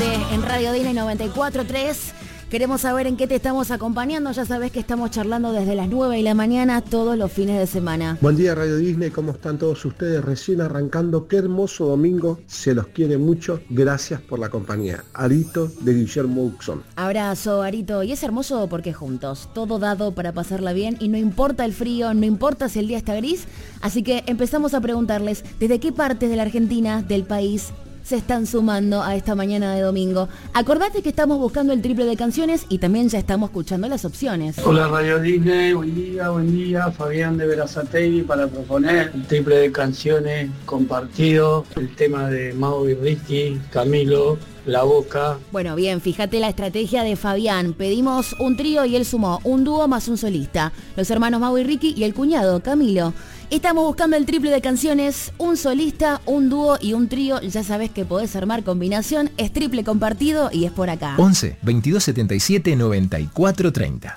Quédate en Radio Disney 94.3. Queremos saber en qué te estamos acompañando. Ya sabés que estamos charlando desde las 9 de la mañana todos los fines de semana. Buen día Radio Disney, ¿cómo están todos ustedes? Recién arrancando, qué hermoso domingo, se los quiere mucho, gracias por la compañía. Arito de Guillermo Uxon. Abrazo, Arito, y es hermoso porque juntos, todo dado para pasarla bien y no importa el frío, no importa si el día está gris, así que empezamos a preguntarles desde qué partes de la Argentina, del país, se están sumando a esta mañana de domingo. Acordate que estamos buscando el triple de canciones y también ya estamos escuchando las opciones. Hola Radio Disney, buen día, Fabián de Berazategui para proponer el triple de canciones compartido, el tema de Mau y Ricky, Camilo, La Boca. Bueno, bien, fíjate la estrategia de Fabián. Pedimos un trío y él sumó un dúo más un solista. Los hermanos Mau y Ricky y el cuñado, Camilo. Estamos buscando el triple de canciones, un solista, un dúo y un trío. Ya sabés que podés armar combinación, es triple compartido y es por acá. 11 22 77 94 30.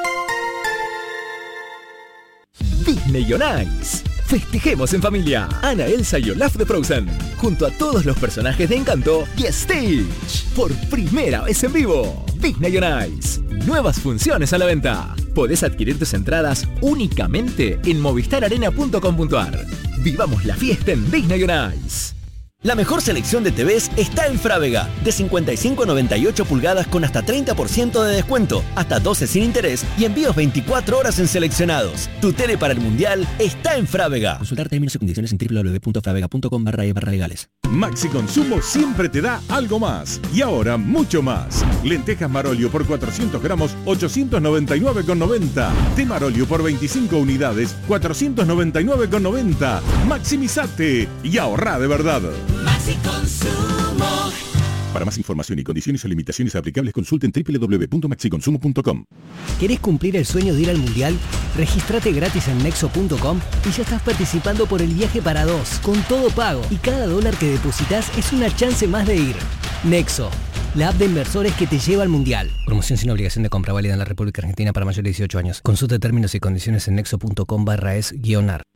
Disney on Ice. Festejemos en familia. Anna, Elsa y Olaf de Frozen, junto a todos los personajes de Encanto y Stitch, por primera vez en vivo. Disney on Ice. Nuevas funciones a la venta. Podés adquirir tus entradas únicamente en movistararena.com.ar. Vivamos la fiesta en Disney on Ice. La mejor selección de TVs está en Frávega, de 55 a 98 pulgadas con hasta 30% de descuento, hasta 12 sin interés y envíos 24 horas en seleccionados. Tu tele para el Mundial está en Frávega. Consultar términos y condiciones en www.fravega.com/legales. Maxi Consumo siempre te da algo más. Y ahora mucho más. Lentejas Marolio por 400 gramos, 899,90. Té Marolio por 25 unidades, 499,90. Maximizate y ahorrá de verdad. Maxi Consumo. Para más información y condiciones o limitaciones aplicables, consulten www.maxiconsumo.com. ¿Querés cumplir el sueño de ir al Mundial? Regístrate gratis en Nexo.com y ya estás participando por el viaje para dos, con todo pago. Y cada dólar que depositas es una chance más de ir. Nexo, la app de inversores que te lleva al Mundial. Promoción sin obligación de compra, válida en la República Argentina para mayores de 18 años. Consulta términos y condiciones en Nexo.com/es-ar.